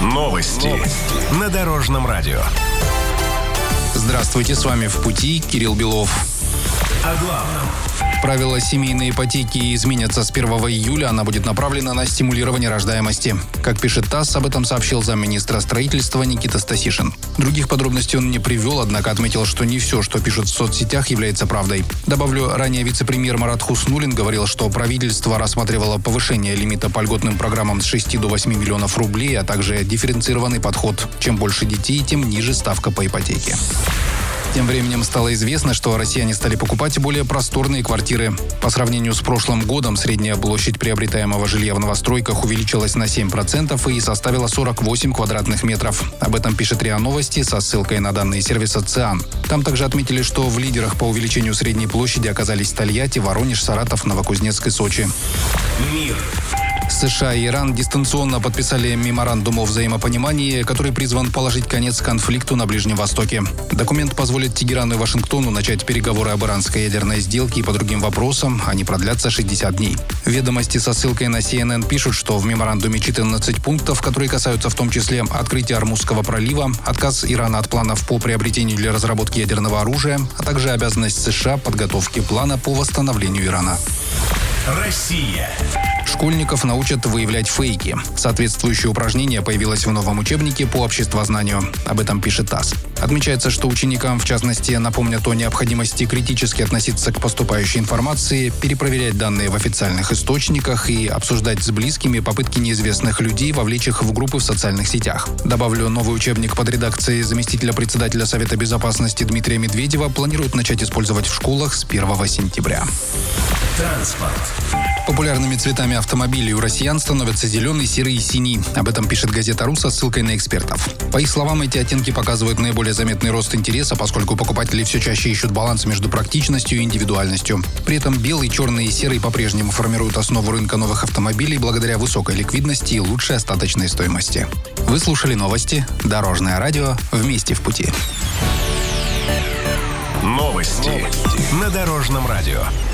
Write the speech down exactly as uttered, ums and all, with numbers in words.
Новости, Новости. На Дорожном радио. Здравствуйте, с вами «В пути» Кирилл Белов. О главном. Правила семейной ипотеки изменятся с первого июля. Она будет направлена на стимулирование рождаемости. Как пишет ТАСС, об этом сообщил замминистра строительства Никита Стасишин. Других подробностей он не привел, однако отметил, что не все, что пишут в соцсетях, является правдой. Добавлю, ранее вице-премьер Марат Хуснуллин говорил, что правительство рассматривало повышение лимита по льготным программам с шести до восьми миллионов рублей, а также дифференцированный подход. Чем больше детей, тем ниже ставка по ипотеке. Тем временем стало известно, что россияне стали покупать более просторные квартиры. По сравнению с прошлым годом средняя площадь приобретаемого жилья в новостройках увеличилась на семь процентов и составила сорок восемь квадратных метров. Об этом пишет РИА Новости со ссылкой на данные сервиса ЦИАН. Там также отметили, что в лидерах по увеличению средней площади оказались Тольятти, Воронеж, Саратов, Новокузнецк и Сочи. Мир. США и Иран дистанционно подписали меморандум о взаимопонимании, который призван положить конец конфликту на Ближнем Востоке. Документ позволит Тегерану и Вашингтону начать переговоры об иранской ядерной сделке и по другим вопросам. Они продлятся шестьдесят дней. Ведомости со ссылкой на си эн эн пишут, что в меморандуме четырнадцать пунктов, которые касаются в том числе открытия Ормузского пролива, отказ Ирана от планов по приобретению для разработки ядерного оружия, а также обязанность США подготовки плана по восстановлению Ирана. Россия. Школьников научат выявлять фейки. Соответствующее упражнение появилось в новом учебнике по обществознанию. Об этом пишет ТАСС. Отмечается, что ученикам, в частности, напомнят о необходимости критически относиться к поступающей информации, перепроверять данные в официальных источниках и обсуждать с близкими попытки неизвестных людей вовлечь их в группы в социальных сетях. Добавлю, новый учебник под редакцией заместителя председателя Совета безопасности Дмитрия Медведева планируют начать использовать в школах с первого сентября. Транспорт. Популярными цветами автомобилей у россиян становятся зеленый, серый и синий. Об этом пишет газета «Ру» со ссылкой на экспертов. По их словам, эти оттенки показывают наиболее заметный рост интереса, поскольку покупатели все чаще ищут баланс между практичностью и индивидуальностью. При этом белый, черный и серый по-прежнему формируют основу рынка новых автомобилей благодаря высокой ликвидности и лучшей остаточной стоимости. Вы слушали новости. Дорожное радио. Вместе в пути. Новости. Новости. На Дорожном радио.